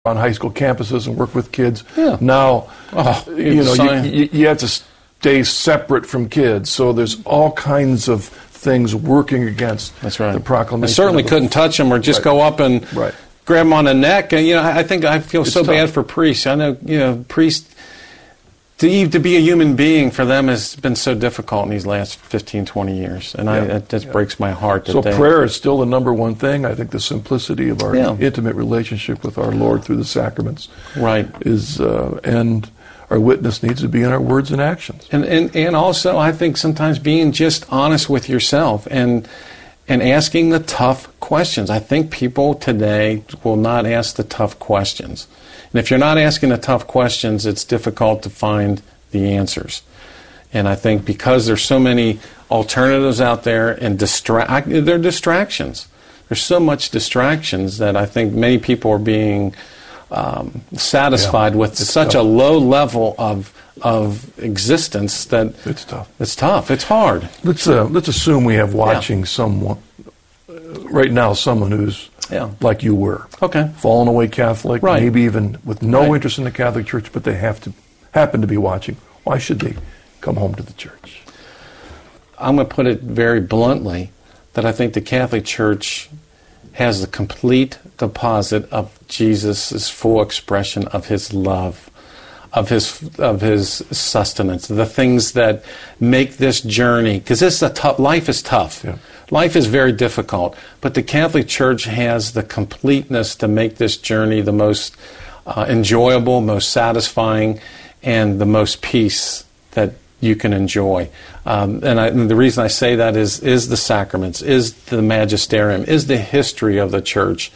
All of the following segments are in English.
on high school campuses and work with kids. Yeah. Now, you have to stay separate from kids. So there's all kinds of things working against the proclamation. I certainly couldn't touch them or just go up and grab them on the neck. And, I feel it's so tough. Bad for priests. I know, priests, to be a human being for them has been so difficult in these last 15, 20 years. And it just breaks my heart. So prayer is still the number one thing. I think the simplicity of our intimate relationship with our Lord through the sacraments is, and our witness needs to be in our words and actions. And also, I think sometimes being just honest with yourself and asking the tough questions. I think people today will not ask the tough questions. And if you're not asking the tough questions, it's difficult to find the answers. And I think because there's so many alternatives out there and they're distractions. There's so much distractions that I think many people are being satisfied with such a low level of existence that it's tough. It's tough. It's hard. Let's assume we have watching someone right now, someone who's like you were. Okay. Fallen away Catholic, maybe even with no interest in the Catholic Church, but they happen to be watching. Why should they come home to the Church? I'm going to put it very bluntly that I think the Catholic Church has the complete deposit of Jesus' full expression of his love, of his sustenance, the things that make this journey, because life is tough. Yeah. Life is very difficult, but the Catholic Church has the completeness to make this journey the most enjoyable, most satisfying, and the most peace that you can enjoy. And the reason I say that is the sacraments, is the magisterium, is the history of the Church,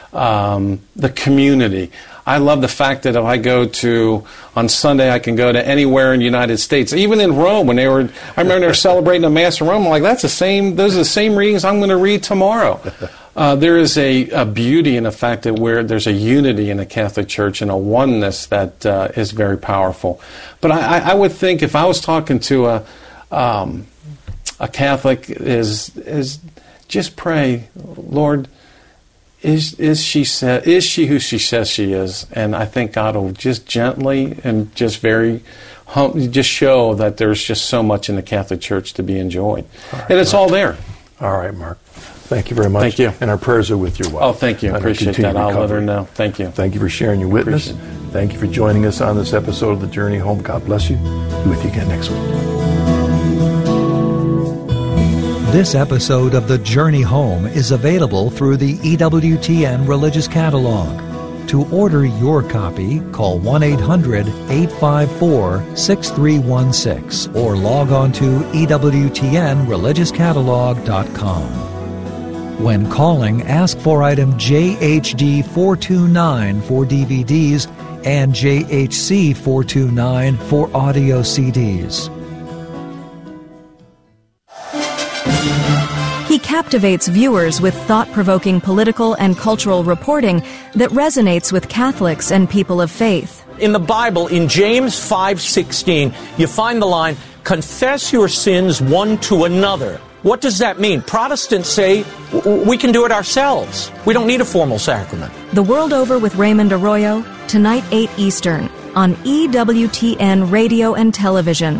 the community. I love the fact that if I go on Sunday, I can go to anywhere in the United States. Even in Rome, I remember they were celebrating a Mass in Rome. I'm like, those are the same readings I'm going to read tomorrow. There is a beauty in the fact that there's a unity in the Catholic Church and a oneness that is very powerful. But I would think if I was talking to a Catholic, is just pray, Lord, is she who she says she is? And I think God will just gently and just just show that there's just so much in the Catholic Church to be enjoyed. And it's all there. All right, Mark. Thank you very much. Thank you. And our prayers are with your wife. Oh, thank you. Appreciate that. I'll let her know. Thank you. Thank you for sharing your witness. Thank you for joining us on this episode of The Journey Home. God bless you. Be with you again next week. This episode of The Journey Home is available through the EWTN Religious Catalog. To order your copy, call 1-800-854-6316 or log on to EWTNReligiousCatalog.com. When calling, ask for item JHD 429 for DVDs and JHC 429 for audio CDs. He captivates viewers with thought-provoking political and cultural reporting that resonates with Catholics and people of faith. In the Bible, in James 5:16, you find the line, "Confess your sins one to another." What does that mean? Protestants say we can do it ourselves. We don't need a formal sacrament. The World Over with Raymond Arroyo, tonight 8 Eastern, on EWTN Radio and Television.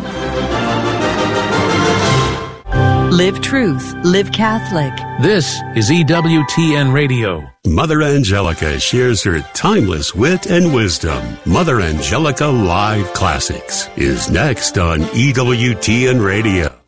Live truth, live Catholic. This is EWTN Radio. Mother Angelica shares her timeless wit and wisdom. Mother Angelica Live Classics is next on EWTN Radio.